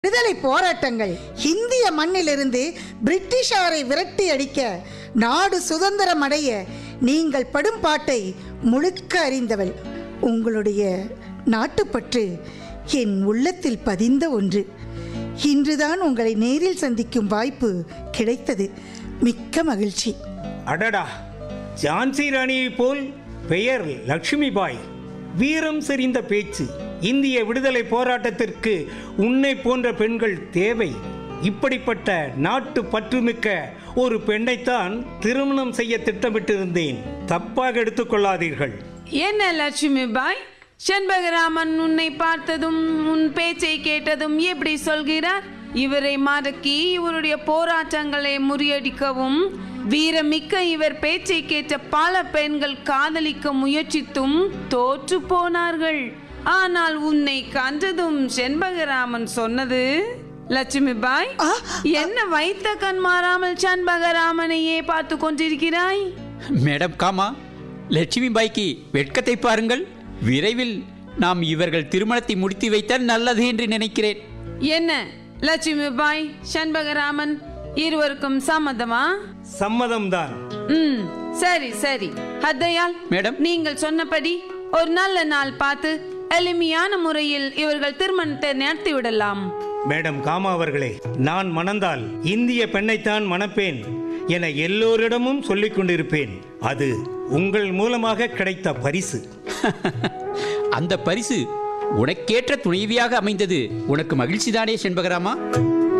விடுதலை போராட்டங்கள் இந்திய மண்ணிலிருந்து பிரிட்டிஷாரை விரட்டி அடிக்க, நாடு சுதந்திரம் அடைய நீங்கள் படும் பாட்டை முழுக்க அறிந்தவள். உங்களுடைய நாட்டுப்பற்று என் உள்ளத்தில் பதிந்த ஒன்று. இன்றுதான் உங்களை நேரில் சந்திக்கும் வாய்ப்பு கிடைத்தது. மிக்க மகிழ்ச்சி. அடடா, ஜான்சி ராணியை போல் பெயர் லட்சுமிபாய். வீரம் செறிந்த பேச்சு. இந்திய விடுதலை போராட்டத்திற்கு உன்னை போன்ற பெண்கள் தேவை. இப்படிப்பட்ட நாட்டு பற்றுமிக்க ஒரு பெண்ணைத்தான் திருமணம் செய்ய திட்டமிட்டிருந்தேன். தப்பாக எடுத்துக்கொள்ளாதீர்கள். என்ன லட்சுமிபாய், செண்பகராமன் உன்னை பார்த்ததும் உன் பேச்சை கேட்டதும் எப்படி சொல்கிறார்? இவரை மடக்கி இவருடைய போராட்டங்களை முறியடிக்கவும், வீரமிக்க இவர் பேச்சை கேட்ட பல பெண்கள் காதலிக்க முயற்சித்தும் தோற்று போனார்கள். ஆனால் உன்னை கண்டதும் செண்பகராமன் சொன்னது, லட்சுமிபாய், என்ன வைத்த கண் மாறாமல் செண்பகராமனையே பார்த்து கொண்டிருக்கிறாய்? மேடம் காமா, லட்சுமிபாய்க்கு வெட்கத்தை பாருங்கள். விரைவில் நாம் இவர்கள் திருமணத்தை முடித்து வைத்தால் நல்லது என்று நினைக்கிறேன். என்ன லட்சுமிபாய், செண்பகராமன் இருவருக்கும் சம்மதமா? சம்மதம்தான். சரி சரி. ஹத்தையால் மேடம், நீங்கள் சொன்னபடி ஒரு நல்ல நாள் பார்த்து எளிமையான முறையில் இவர்கள் திருமணத்தை நடத்தி விடலாம். மேடம் காமா அவர்களே, நான் மணந்தால் இந்திய பெண்ணைத்தான் மணப்பேன் என எல்லோரிடமும் சொல்லிக் கொண்டிருப்பேன். அது உங்கள் மூலமாக கிடைத்த பரிசு. அந்த பரிசு உனக்கேற்ற துணைவியாக அமைந்தது உனக்கு மகிழ்ச்சிதானே செண்பகராமா?